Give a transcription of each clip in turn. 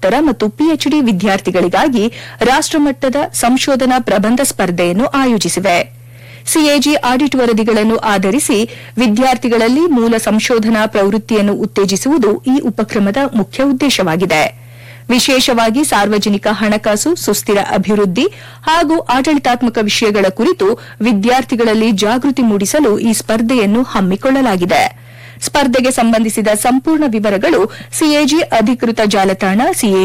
ಸ್ನಾತಕೋತ್ತರ ಮತ್ತು ಪಿಎಚ್ಡಿ ವಿದ್ಯಾರ್ಥಿಗಳಿಗಾಗಿ ರಾಷ್ಟಮಟ್ಟದ ಸಂಶೋಧನಾ ಪ್ರಬಂಧ ಸ್ಪರ್ಧೆಯನ್ನು ಆಯೋಜಿಸಿವೆ. ಸಿಎಜಿ ಆಡಿಟ್ ವರದಿಗಳನ್ನು ಆಧರಿಸಿ ವಿದ್ಯಾರ್ಥಿಗಳಲ್ಲಿ ಮೂಲ ಸಂಶೋಧನಾ ಪ್ರವೃತ್ತಿಯನ್ನು ಉತ್ತೇಜಿಸುವುದು ಈ ಉಪಕ್ರಮದ ಮುಖ್ಯ ಉದ್ದೇಶವಾಗಿದೆ. ವಿಶೇಷವಾಗಿ ಸಾರ್ವಜನಿಕ ಹಣಕಾಸು, ಸುಸ್ಥಿರ ಅಭಿವೃದ್ಧಿ ಹಾಗೂ ಆಡಳಿತಾತ್ಮಕ ವಿಷಯಗಳ ಕುರಿತು ವಿದ್ಯಾರ್ಥಿಗಳಲ್ಲಿ ಜಾಗೃತಿ ಮೂಡಿಸಲು ಈ ಸ್ಪರ್ಧೆಯನ್ನು ಹಮ್ಮಿಕೊಳ್ಳಲಾಗಿದೆ. ಸ್ಪರ್ಧೆಗೆ ಸಂಬಂಧಿಸಿದ ಸಂಪೂರ್ಣ ವಿವರಗಳು ಸಿಎಜಿ ಅಧಿಕೃತ ಜಾಲತಾಣ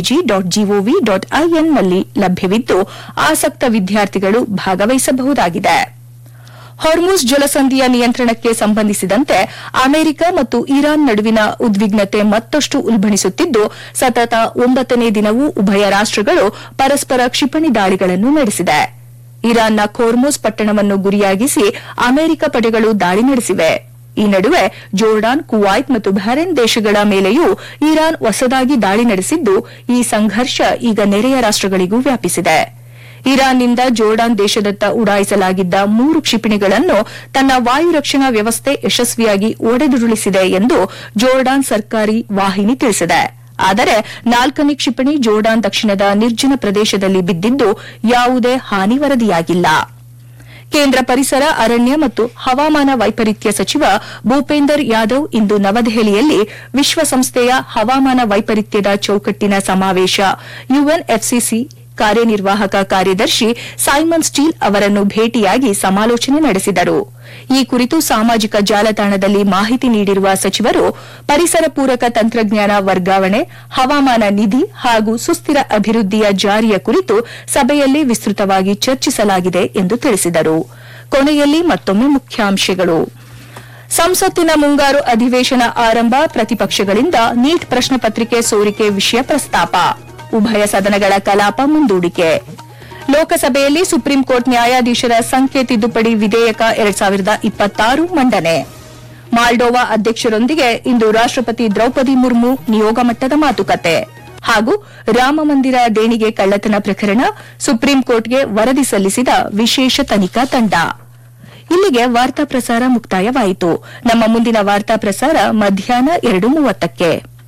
cag.gov.in ನಲ್ಲಿ ಲಭ್ಯವಿದ್ದು ಆಸಕ್ತ ವಿದ್ಯಾರ್ಥಿಗಳು ಭಾಗವಹಿಸಬಹುದಾಗಿದೆ. ಹೊರ್ಮುಜ್ ಜಲಸಂಧಿಯ ನಿಯಂತ್ರಣಕ್ಕೆ ಸಂಬಂಧಿಸಿದಂತೆ ಅಮೆರಿಕ ಮತ್ತು ಇರಾನ್ ನಡುವಿನ ಉದ್ವಿಗ್ನತೆ ಮತ್ತಷ್ಟು ಉಲ್ಬಣಿಸುತ್ತಿದ್ದು, ಸತತ 9ನೇ ದಿನವೂ ಉಭಯ ರಾಷ್ಟಗಳು ಪರಸ್ಪರ ಕ್ಷಿಪಣಿ ದಾಳಿಗಳನ್ನು ನಡೆಸಿದೆ. ಇರಾನ್ನ ಖೋರ್ಮುಜ್ ಪಟ್ಟಣವನ್ನು ಗುರಿಯಾಗಿಸಿ ಅಮೆರಿಕ ಪಡೆಗಳು ದಾಳಿ ನಡೆಸಿವೆ. ಈ ನಡುವೆ ಜೋರ್ಡಾನ್, ಕುವೈತ್ ಮತ್ತು ಬಹರೇನ್ ದೇಶಗಳ ಮೇಲೆಯೂ ಇರಾನ್ ಹೊಸದಾಗಿ ದಾಳಿ ನಡೆಸಿದ್ದು, ಈ ಸಂಘರ್ಷ ಈಗ ನೆರೆಯ ರಾಷ್ಟಗಳಿಗೂ ವ್ಯಾಪಿಸಿದೆ. ಇರಾನ್ನಿಂದ ಜೋರ್ಡಾನ್ ದೇಶದತ್ತ ಉಡಾಯಿಸಲಾಗಿದ್ದ 3 ಕ್ಷಿಪಣಿಗಳನ್ನು ತನ್ನ ವಾಯು ರಕ್ಷಣಾ ವ್ಯವಸ್ಥೆ ಯಶಸ್ವಿಯಾಗಿ ಒಡೆದುರುಳಿಸಿದೆ ಎಂದು ಜೋರ್ಡಾನ್ ಸರ್ಕಾರಿ ವಾಹಿನಿ ತಿಳಿಸಿದೆ. ಆದರೆ 4ನೇ ಕ್ಷಿಪಣಿ ಜೋರ್ಡಾನ್ ದಕ್ಷಿಣದ ನಿರ್ಜನ ಪ್ರದೇಶದಲ್ಲಿ ಬಿದ್ದಿದ್ದು ಯಾವುದೇ ಹಾನಿ ವರದಿಯಾಗಿಲ್ಲ. ಕೇಂದ್ರ ಪರಿಸರ, ಅರಣ್ಯ ಮತ್ತು ಹವಾಮಾನ ವೈಪರೀತ್ಯ ಸಚಿವ ಭೂಪೇಂದರ್ ಯಾದವ್ ಇಂದು ನವದೆಹಲಿಯಲ್ಲಿ ವಿಶ್ವಸಂಸ್ಥೆಯ ಹವಾಮಾನ ವೈಪರೀತ್ಯದ ಚೌಕಟ್ಟಿನ ಸಮಾವೇಶ ಯುಎನ್ಎಫ್ಸಿಸಿ ಕಾರ್ಯನಿರ್ವಾಹಕ ಕಾರ್ಯದರ್ಶಿ ಸೈಮನ್ ಸ್ಟೀಲ್ ಅವರನ್ನು ಭೇಟಿಯಾಗಿ ಸಮಾಲೋಚನೆ ನಡೆಸಿದರು. ಈ ಕುರಿತು ಸಾಮಾಜಿಕ ಜಾಲತಾಣದಲ್ಲಿ ಮಾಹಿತಿ ನೀಡಿರುವ ಸಚಿವರು, ಪರಿಸರ ಪೂರಕ ತಂತ್ರಜ್ಞಾನ ವರ್ಗಾವಣೆ, ಹವಾಮಾನ ನಿಧಿ ಹಾಗೂ ಸುಸ್ಥಿರ ಅಭಿವೃದ್ಧಿಯ ಜಾರಿಯ ಕುರಿತು ಸಭೆಯಲ್ಲಿ ವಿಸ್ತೃತವಾಗಿ ಚರ್ಚಿಸಲಾಗಿದೆ ಎಂದು ತಿಳಿಸಿದರು. ಕೊನೆಯಲ್ಲಿ ಮತ್ತೊಮ್ಮೆ ಮುಖ್ಯಾಂಶಗಳು. ಸಂಸತ್ತಿನ ಮುಂಗಾರು ಅಧಿವೇಶನ ಆರಂಭ, ಪ್ರತಿಪಕ್ಷಗಳಿಂದ ನೀಟ್ ಪ್ರಶ್ನೆ ಪತ್ರಿಕೆ ಸೋರಿಕೆ ವಿಷಯ ಪ್ರಸ್ತಾಪ, ಉಭಯ ಸದನಗಳ ಕಲಾಪ ಮುಂದೂಡಿಕೆ. ಲೋಕಸಭೆಯಲ್ಲಿ ಸುಪ್ರೀಂ ಕೋರ್ಟ್ ನ್ಯಾಯಾಧೀಶರ ಸಂಖ್ಯೆ ತಿದ್ದುಪಡಿ ವಿಧೇಯಕ 2026 ಮಂಡನೆ. ಮಾಲ್ಡೋವಾ ಅಧ್ಯಕ್ಷರೊಂದಿಗೆ ಇಂದು ರಾಷ್ಟಪತಿ ದ್ರೌಪದಿ ಮುರ್ಮು ನಿಯೋಗ ಮಟ್ಟದ ಮಾತುಕತೆ. ಹಾಗೂ ರಾಮಮಂದಿರ ದೇಣಿಗೆ ಕಳ್ಳತನ ಪ್ರಕರಣ, ಸುಪ್ರೀಂ ಕೋರ್ಟ್ಗೆ ವರದಿ ಸಲ್ಲಿಸಿದ ವಿಶೇಷ ತನಿಖಾ ತಂಡ. ಇಲ್ಲಿಗೆ ವಾರ್ತಾ ಪ್ರಸಾರ ಮುಕ್ತಾಯವಾಯಿತು. ನಮ್ಮ ಮುಂದಿನ ವಾರ್ತಾ ಪ್ರಸಾರ ಮಧ್ಯಾಹ್ನ 2:30ಕ್ಕೆ.